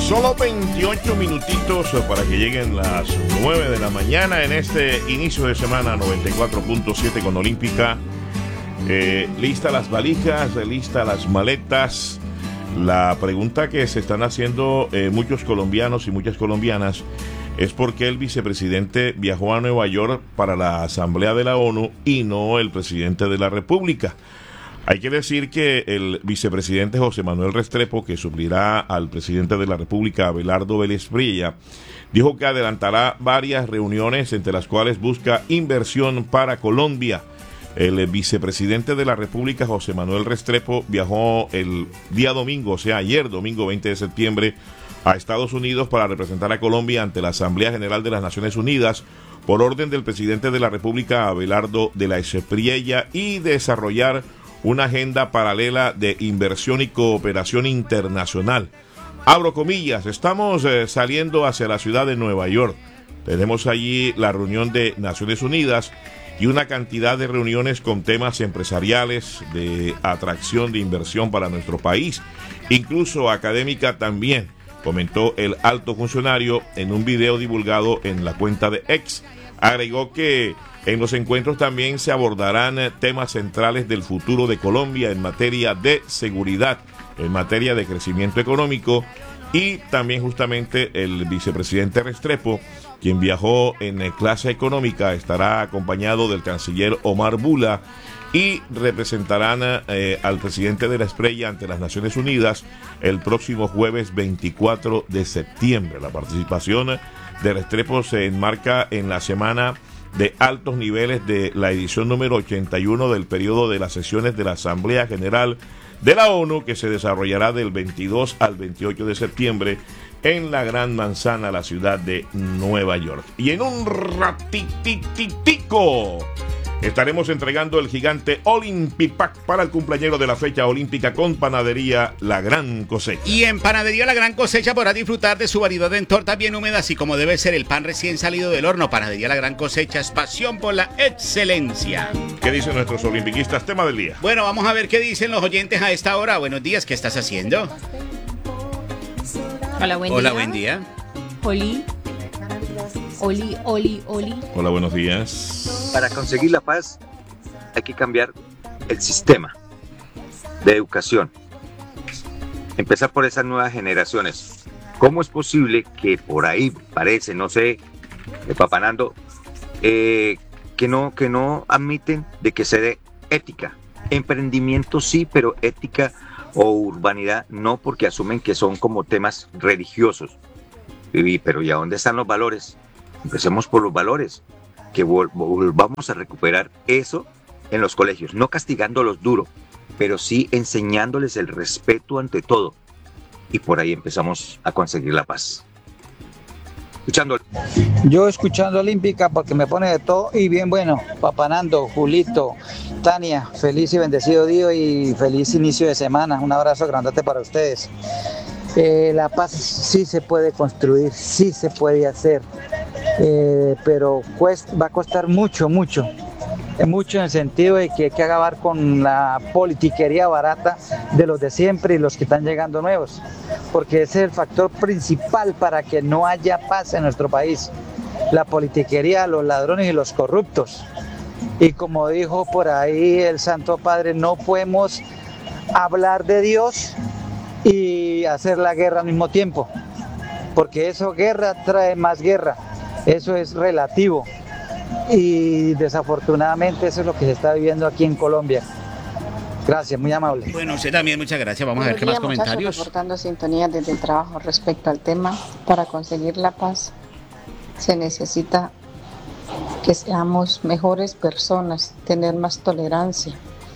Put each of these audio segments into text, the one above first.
Solo 28 minutitos para que lleguen las 9 de la mañana en este inicio de semana 94.7 con Olímpica. Lista las valijas, lista las maletas. La pregunta que se están haciendo muchos colombianos y muchas colombianas es por qué el vicepresidente viajó a Nueva York para la Asamblea de la ONU y no el presidente de la República. Hay que decir que el vicepresidente José Manuel Restrepo, que suplirá al presidente de la República, Abelardo Vélez Priella, dijo que adelantará varias reuniones entre las cuales busca inversión para Colombia. El vicepresidente de la República, José Manuel Restrepo, viajó el día domingo, o sea, ayer domingo 20 de septiembre, a Estados Unidos para representar a Colombia ante la Asamblea General de las Naciones Unidas por orden del presidente de la República, Abelardo de la Priella, y desarrollar una agenda paralela de inversión y cooperación internacional. Abro comillas, estamos saliendo hacia la ciudad de Nueva York. Tenemos allí la reunión de Naciones Unidas y una cantidad de reuniones con temas empresariales, de atracción de inversión para nuestro país, incluso académica también, comentó el alto funcionario en un video divulgado en la cuenta de X. Agregó que en los encuentros también se abordarán temas centrales del futuro de Colombia en materia de seguridad, en materia de crecimiento económico, y también justamente el vicepresidente Restrepo, quien viajó en clase económica, estará acompañado del canciller Omar Bula y representarán al presidente de la Priella ante las Naciones Unidas el próximo jueves 24 de septiembre. La participación de Restrepo se enmarca en la semana de altos niveles de la edición número 81 del periodo de las sesiones de la Asamblea General de la ONU, que se desarrollará del 22 al 28 de septiembre en la Gran Manzana, la ciudad de Nueva York. Y en un ratititico estaremos entregando el gigante Olympipack para el cumpleañero de la fecha olímpica con Panadería La Gran Cosecha. Y en Panadería La Gran Cosecha podrás disfrutar de su variedad en tortas bien húmedas y como debe ser el pan recién salido del horno. Panadería La Gran Cosecha es pasión por la excelencia. ¿Qué dicen nuestros olimpiquistas? Tema del día. Bueno, vamos a ver qué dicen los oyentes a esta hora. Buenos días, ¿qué estás haciendo? Hola, buen Hola, día. buen día. Oli. Hola, buenos días. Para conseguir la paz hay que cambiar el sistema de educación. Empezar por esas nuevas generaciones. ¿Cómo es posible que por ahí parece, no sé, papanando, que no admiten de que se dé ética? Emprendimiento sí, pero ética o urbanidad no, porque asumen que son como temas religiosos. Pero ¿y a dónde están los valores? Empecemos por los valores, que volvamos a recuperar eso en los colegios, no castigándolos duro, pero sí enseñándoles el respeto ante todo. Y por ahí empezamos a conseguir la paz. Yo escuchando Olímpica porque me pone de todo y bien bueno. Papanando, Julito, Tania, feliz y bendecido día y feliz inicio de semana. Un abrazo grandote para ustedes. La paz sí se puede construir, sí se puede hacer, pero va a costar mucho en el sentido de que hay que acabar con la politiquería barata de los de siempre y los que están llegando nuevos, porque ese es el factor principal para que no haya paz en nuestro país, la politiquería, los ladrones y los corruptos. Y como dijo por ahí el Santo Padre, no podemos hablar de Dios y hacer la guerra al mismo tiempo, porque eso, guerra trae más guerra, eso es relativo y desafortunadamente eso es lo que se está viviendo aquí en Colombia. Gracias, muy amable. Bueno, usted también, muchas gracias. Vamos a ver qué más comentarios. Reportando sintonía desde el trabajo respecto al tema. Para conseguir la paz se necesita que seamos mejores personas, tener más tolerancia,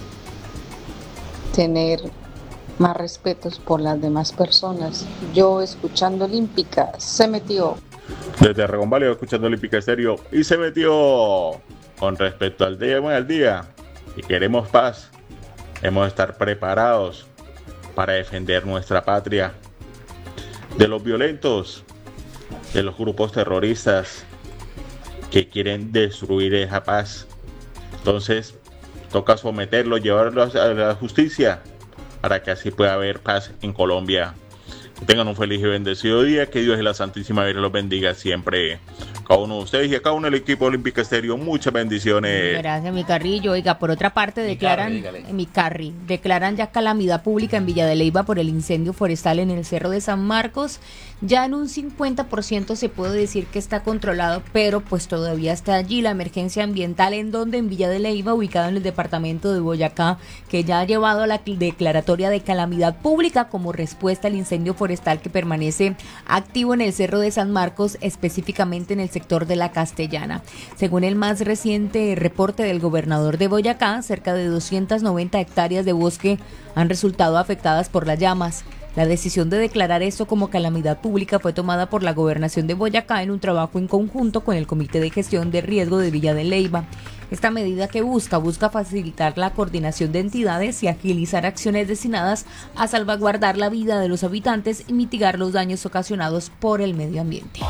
tener más respetos por las demás personas. Yo escuchando Olímpica se metió. Desde Aragón Valley escuchando Olímpica Estéreo y se metió. Con respecto al tema del día, si queremos paz, debemos estar preparados para defender nuestra patria de los violentos, de los grupos terroristas que quieren destruir esa paz. Entonces toca someterlos, llevarlos a la justicia para que así pueda haber paz en Colombia. Que tengan un feliz y bendecido día. Que Dios y la Santísima Virgen los bendiga siempre. Cada uno de ustedes y a cada uno del equipo Olímpica Estéreo. Muchas bendiciones. Gracias, mi Carrillo. Oiga, por otra parte, declaran ya calamidad pública en Villa de Leyva por el incendio forestal en el Cerro de San Marcos. Ya en un 50% se puede decir que está controlado, pero pues todavía está allí la emergencia ambiental, en donde en Villa de Leyva, ubicado en el departamento de Boyacá, que ya ha llevado a la declaratoria de calamidad pública como respuesta al incendio forestal que permanece activo en el Cerro de San Marcos, específicamente en el sector de La Castellana. Según el más reciente reporte del gobernador de Boyacá, cerca de 290 hectáreas de bosque han resultado afectadas por las llamas. La decisión de declarar esto como calamidad pública fue tomada por la Gobernación de Boyacá en un trabajo en conjunto con el Comité de Gestión de Riesgo de Villa de Leyva. Esta medida que busca facilitar la coordinación de entidades y agilizar acciones destinadas a salvaguardar la vida de los habitantes y mitigar los daños ocasionados por el medio ambiente.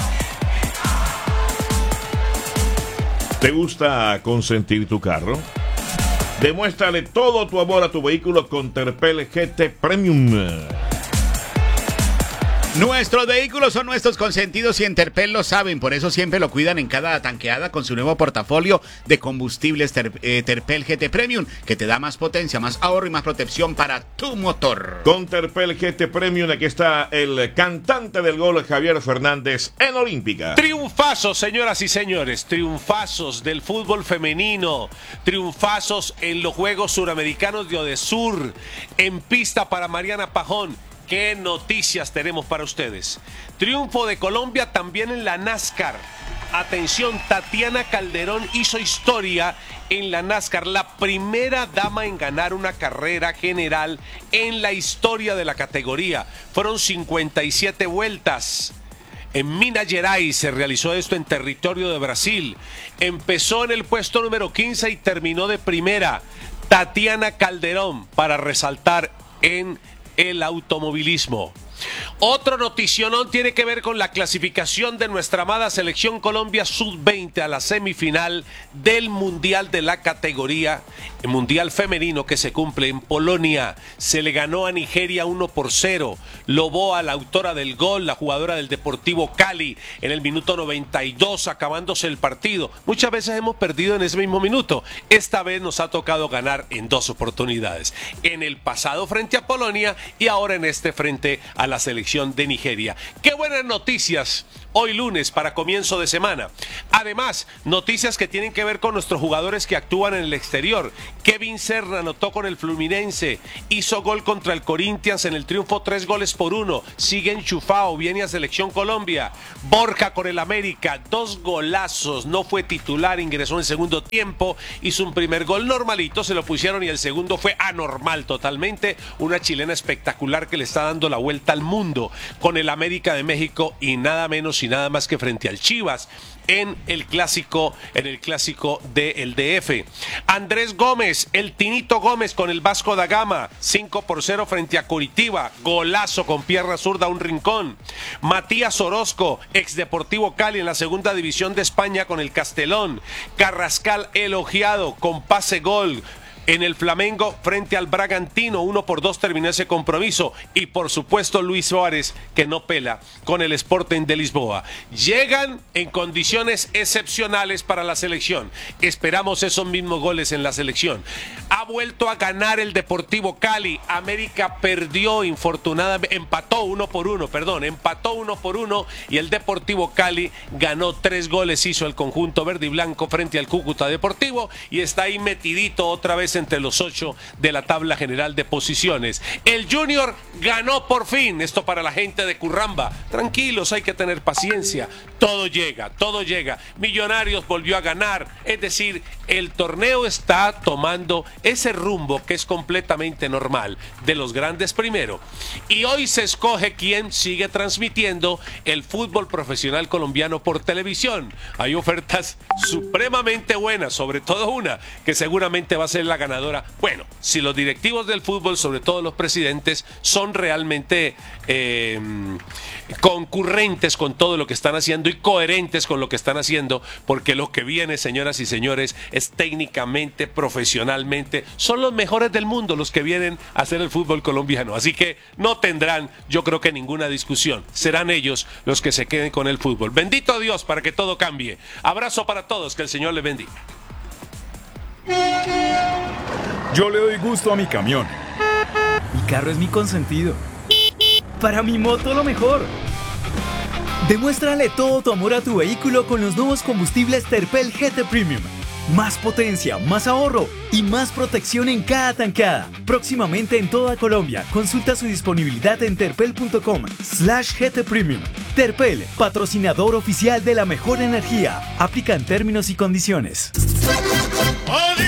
¿Te gusta consentir tu carro? Demuéstrale todo tu amor a tu vehículo con Terpel GT Premium. Nuestros vehículos son nuestros consentidos y en Terpel lo saben, por eso siempre lo cuidan en cada tanqueada con su nuevo portafolio de combustibles Terpel GT Premium, que te da más potencia, más ahorro y más protección para tu motor. Con Terpel GT Premium, aquí está el cantante del gol, Javier Fernández, en Olímpica. Triunfazos, señoras y señores, triunfazos del fútbol femenino, triunfazos en los Juegos Suramericanos de Odesur, en pista para Mariana Pajón. ¿Qué noticias tenemos para ustedes? Triunfo de Colombia también en la NASCAR. Atención, Tatiana Calderón hizo historia en la NASCAR, la primera dama en ganar una carrera general en la historia de la categoría. Fueron 57 vueltas. En Minas Gerais se realizó esto en territorio de Brasil. Empezó en el puesto número 15 y terminó de primera. Tatiana Calderón, para resaltar en el automovilismo. Otro noticionón tiene que ver con la clasificación de nuestra amada selección Colombia Sub-20 a la semifinal del Mundial de la categoría, el Mundial femenino que se cumple en Polonia. Se le ganó a Nigeria 1-0. Loboa, la autora del gol, la jugadora del Deportivo Cali, en el minuto 92, acabándose el partido. Muchas veces hemos perdido en ese mismo minuto. Esta vez nos ha tocado ganar en 2 oportunidades. En el pasado frente a Polonia y ahora en este frente a la selección de Nigeria. ¡Qué buenas noticias! Hoy lunes para comienzo de semana. Además, noticias que tienen que ver con nuestros jugadores que actúan en el exterior. Kevin Serna anotó con el Fluminense, hizo gol contra el Corinthians en el triunfo 3-1. Sigue enchufado, viene a Selección Colombia. Borja con el América, 2 golazos, no fue titular, ingresó en el segundo tiempo, hizo un primer gol normalito, se lo pusieron y el segundo fue anormal totalmente. Una chilena espectacular que le está dando la vuelta al mundo con el América de México y nada menos y nada más que frente al Chivas en el clásico del DF. Andrés Gómez, el Tinito Gómez con el Vasco da Gama, 5-0 frente a Coritiba, golazo con pierna zurda a un rincón. Matías Orozco, ex Deportivo Cali en la segunda división de España con el Castellón. Carrascal elogiado con pase gol en el Flamengo frente al Bragantino, 1-2 terminó ese compromiso. Y por supuesto Luis Suárez, que no pela con el Sporting de Lisboa. Llegan en condiciones excepcionales para la selección. Esperamos esos mismos goles en la selección. Ha vuelto a ganar el Deportivo Cali. América perdió infortunadamente, empató 1-1 y el Deportivo Cali ganó 3 goles, hizo el conjunto verde y blanco frente al Cúcuta Deportivo y está ahí metidito otra vez entre los 8 de la tabla general de posiciones. El Junior ganó por fin, esto para la gente de Curramba. Tranquilos, hay que tener paciencia. Todo llega. Millonarios volvió a ganar, es decir, el torneo está tomando ese rumbo que es completamente normal, de los grandes primero. Y hoy se escoge quién sigue transmitiendo el fútbol profesional colombiano por televisión. Hay ofertas supremamente buenas, sobre todo una que seguramente va a ser la ganadora. Bueno, si los directivos del fútbol, sobre todo los presidentes, son realmente concurrentes con todo lo que están haciendo y coherentes con lo que están haciendo, porque lo que viene, señoras y señores, es técnicamente, profesionalmente, son los mejores del mundo los que vienen a hacer el fútbol colombiano. Así que no tendrán, yo creo que ninguna discusión. Serán ellos los que se queden con el fútbol. Bendito Dios para que todo cambie. Abrazo para todos, que el Señor les bendiga. Yo le doy gusto a mi camión. Mi carro es mi consentido. Para mi moto lo mejor. Demuéstrale todo tu amor a tu vehículo con los nuevos combustibles Terpel GT Premium. Más potencia, más ahorro y más protección en cada tanqueada. Próximamente en toda Colombia. Consulta su disponibilidad en terpel.com/GT Premium. Terpel, patrocinador oficial de la mejor energía. Aplican términos y condiciones. ¡Adiós!